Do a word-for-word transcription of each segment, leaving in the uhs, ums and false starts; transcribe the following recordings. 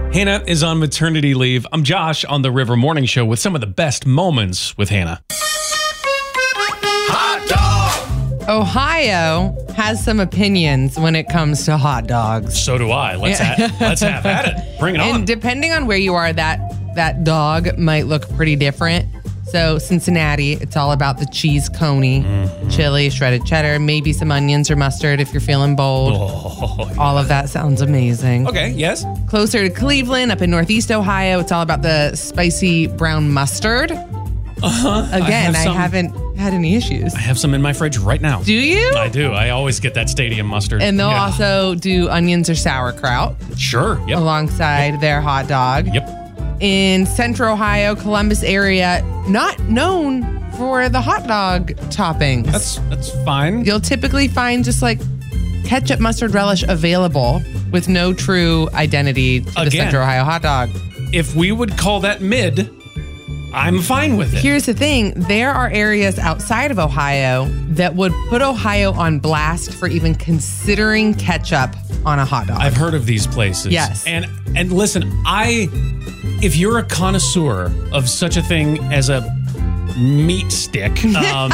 Hannah is on maternity leave. I'm Josh on the River Morning Show with some of the best moments with Hannah. Hot dog! Ohio has some opinions when it comes to hot dogs. So do I. Let's, yeah. have, let's have at it. Bring it on. And depending on where you are, that, that dog might look pretty different. So Cincinnati, it's all about the cheese coney, mm-hmm. chili, shredded cheddar, maybe some onions or mustard if you're feeling bold. Oh, yeah. All of that sounds amazing. Okay, yes. Closer to Cleveland, up in Northeast Ohio, it's all about the spicy brown mustard. Uh-huh. Again, I, have I haven't had any issues. I have some in my fridge right now. Do you? I do. I always get that stadium mustard. And they'll yeah. also do onions or sauerkraut. Sure. Yep. Alongside yep. their hot dog. Yep. In Central Ohio, Columbus area, not known for the hot dog toppings. That's that's fine. You'll typically find just like ketchup, mustard, relish available with no true identity to Again, the Central Ohio hot dog. If we would call that mid, I'm fine with it. Here's the thing. There are areas outside of Ohio that would put Ohio on blast for even considering ketchup on a hot dog. I've heard of these places. Yes. And and listen, I if you're a connoisseur of such a thing as a meat stick, um,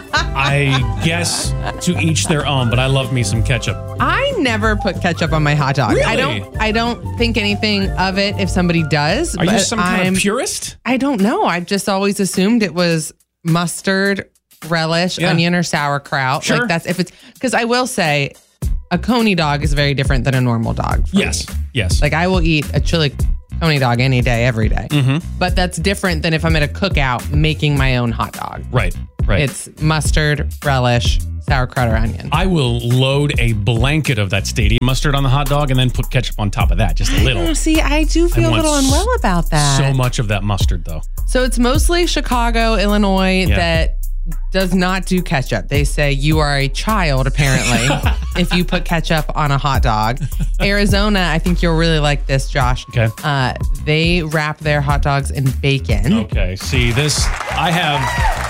I guess to each their own, but I love me some ketchup. I never put ketchup on my hot dog. Really? I don't I don't think anything of it if somebody does. Are you some kind I'm, of purist? I don't know. I've just always assumed it was mustard, relish, yeah. onion, or sauerkraut. Sure. Like that's if it's because I will say a coney dog is very different than a normal dog. Yes. Me. Yes. Like I will eat a chili coney dog any day, every day. Mm-hmm. But that's different than if I'm at a cookout making my own hot dog. Right. Right. It's mustard, relish, sauerkraut, or onion. I will load a blanket of that stadium mustard on the hot dog and then put ketchup on top of that, just a little. I see, I do feel I a little unwell about that. So much of that mustard, though. So it's mostly Chicago, Illinois yeah. that does not do ketchup. They say you are a child, apparently, if you put ketchup on a hot dog. Arizona, I think you'll really like this, Josh. Okay. Uh, they wrap their hot dogs in bacon. Okay. See, this, I have,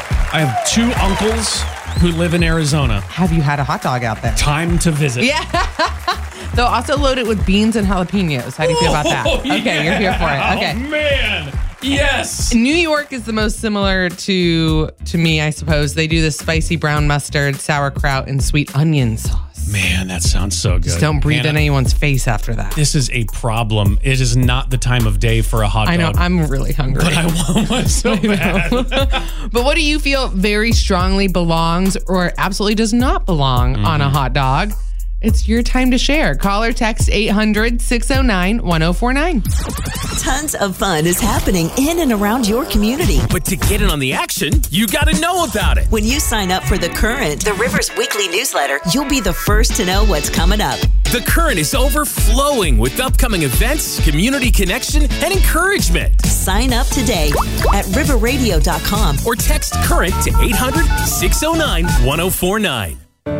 I have two uncles who live in Arizona. Have you had a hot dog out there? Time to visit. Yeah. They'll also load it with beans and jalapenos. How do you feel about that? Oh, Okay, yeah. you're here for it. Okay. Oh, man. Yes. New York is the most similar to to me, I suppose. They do the spicy brown mustard, sauerkraut, and sweet onion sauce. Man, that sounds so good. Just don't breathe Hannah, in anyone's face after that. This is a problem. It is not the time of day for a hot dog. I know. I'm really hungry. But I want one so bad. But what do you feel very strongly belongs or absolutely does not belong mm-hmm. on a hot dog? It's your time to share. Call or text eight hundred, six oh nine, one oh four nine. Tons of fun is happening in and around your community. But to get in on the action, you got to know about it. When you sign up for The Current, the Rivers weekly newsletter, you'll be the first to know what's coming up. The Current is overflowing with upcoming events, community connection, and encouragement. Sign up today at river radio dot com or text CURRENT to eight hundred, six oh nine, one oh four nine.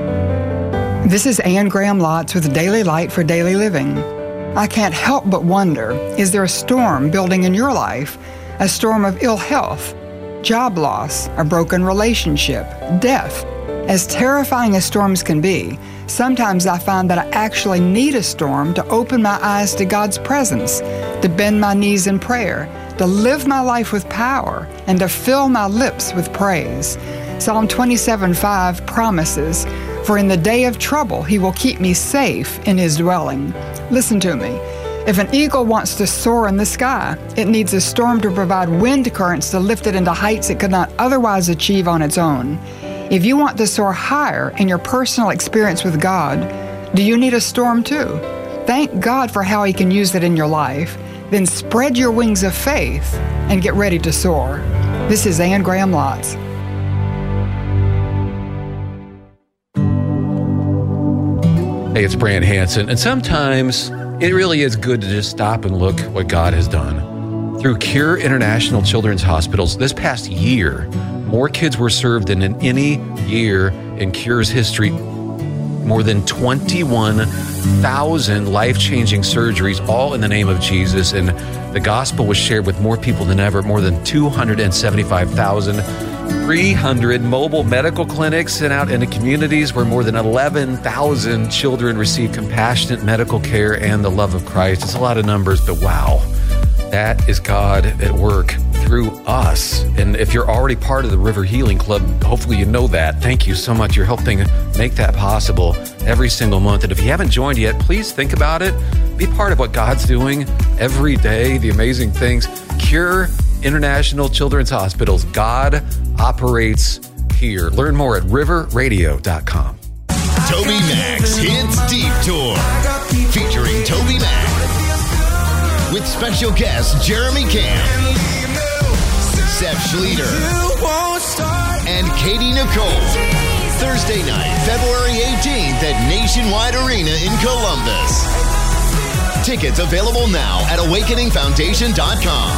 This is Ann Graham Lotz with Daily Light for Daily Living. I can't help but wonder, is there a storm building in your life? A storm of ill health, job loss, a broken relationship, death. As terrifying as storms can be, sometimes I find that I actually need a storm to open my eyes to God's presence, to bend my knees in prayer, to live my life with power, and to fill my lips with praise. Psalm twenty-seven five promises, "For in the day of trouble, he will keep me safe in his dwelling." Listen to me. If an eagle wants to soar in the sky, it needs a storm to provide wind currents to lift it into heights it could not otherwise achieve on its own. If you want to soar higher in your personal experience with God, do you need a storm too? Thank God for how he can use it in your life. Then spread your wings of faith and get ready to soar. This is Ann Graham Lotz. Hey, it's Brant Hansen, and sometimes it really is good to just stop and look what God has done. Through Cure International Children's Hospitals, this past year, more kids were served than in any year in Cure's history. More than twenty-one thousand life-changing surgeries, all in the name of Jesus, and the gospel was shared with more people than ever. More than two hundred seventy-five thousand three hundred mobile medical clinics sent out into communities where more than eleven thousand children receive compassionate medical care and the love of Christ. It's a lot of numbers, but wow, that is God at work through us. And if you're already part of the River Healing Club, hopefully you know that. Thank you so much. You're helping make that possible every single month. And if you haven't joined yet, please think about it. Be part of what God's doing every day, the amazing things. Cure International Children's Hospitals. God operates here. Learn more at river radio dot com. Toby Mac's Hits Deep Tour, featuring Toby Mac with special guests Jeremy Camp, Seth Schleter, and Katie Nicole. Thursday night, February eighteenth at Nationwide Arena in Columbus. Tickets available now at awakening foundation dot com.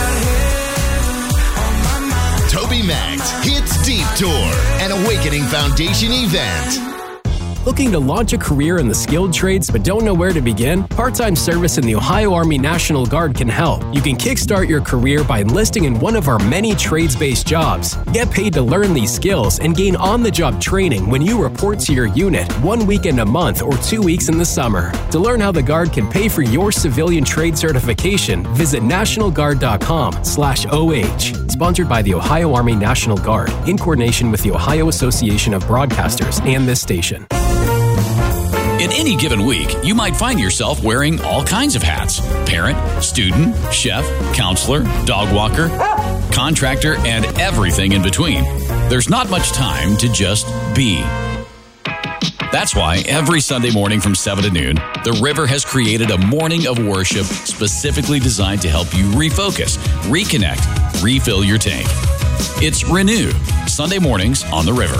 Toby Mac's Hits Deep Tour, an Awakening Foundation event. Looking to launch a career in the skilled trades but don't know where to begin? Part-time service in the Ohio Army National Guard can help. You can kickstart your career by enlisting in one of our many trades-based jobs. Get paid to learn these skills and gain on-the-job training when you report to your unit one weekend a month or two weeks in the summer. To learn how the Guard can pay for your civilian trade certification, visit national guard dot com slash O H. Sponsored by the Ohio Army National Guard in coordination with the Ohio Association of Broadcasters and this station. In any given week, you might find yourself wearing all kinds of hats: parent, student, chef, counselor, dog walker, contractor, and everything in between. There's not much time to just be. That's why every Sunday morning from seven to noon, The River has created a morning of worship specifically designed to help you refocus, reconnect, refill your tank. It's Renew, Sunday mornings on The River.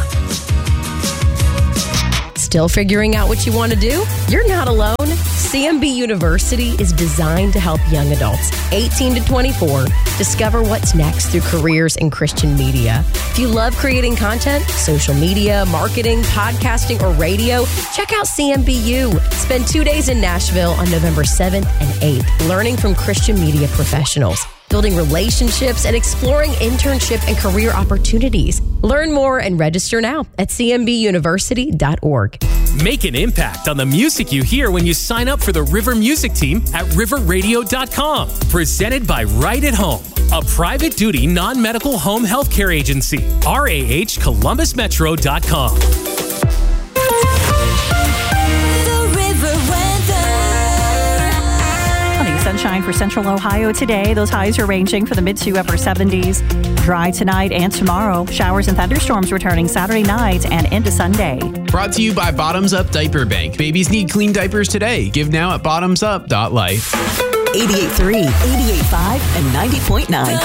Still figuring out what you want to do? You're not alone. C M B University is designed to help young adults, eighteen to twenty-four, discover what's next through careers in Christian media. If you love creating content, social media, marketing, podcasting, or radio, check out C M B U. Spend two days in Nashville on November seventh and eighth, learning from Christian media professionals, building relationships, and exploring internship and career opportunities. Learn more and register now at c m b university dot org. Make an impact on the music you hear when you sign up for the River Music Team at river radio dot com. Presented by Right at Home, a private duty non-medical home health care agency. R A H Columbus Metro dot com. Sunshine for Central Ohio today. Those highs are ranging for the mid to upper seventies. Dry tonight and tomorrow. Showers and thunderstorms returning Saturday night and into Sunday. Brought to you by Bottoms Up Diaper Bank. Babies need clean diapers today. Give now at bottoms up dot life. eighty-eight point three, eighty-eight point five, and ninety point nine.